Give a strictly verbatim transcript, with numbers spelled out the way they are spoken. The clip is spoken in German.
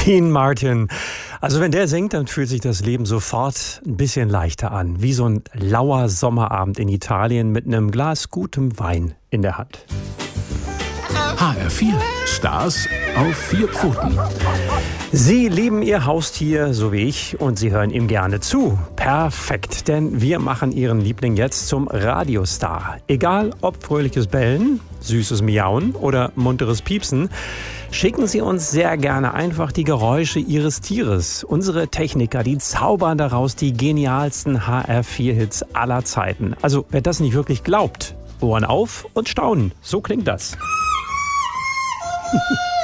Dean Martin. Also wenn der singt, dann fühlt sich das Leben sofort ein bisschen leichter an. Wie so ein lauer Sommerabend in Italien mit einem Glas gutem Wein in der Hand. H R vier. Stars auf vier Pfoten. Sie lieben Ihr Haustier, so wie ich, und Sie hören ihm gerne zu. Perfekt, denn wir machen Ihren Liebling jetzt zum Radiostar. Egal ob fröhliches Bellen, süßes Miauen oder munteres Piepsen, schicken Sie uns sehr gerne einfach die Geräusche Ihres Tieres. Unsere Techniker, die zaubern daraus die genialsten H R vier Hits aller Zeiten. Also wer das nicht wirklich glaubt, Ohren auf und staunen. So klingt das.